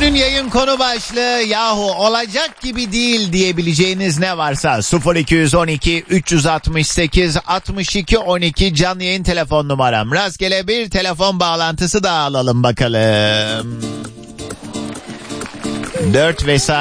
Bugünün yayın konu başlığı yahu olacak gibi değil diyebileceğiniz ne varsa 0212 368 62 12 canlı yayın telefon numaram. Rastgele bir telefon bağlantısı da alalım bakalım. 4 ve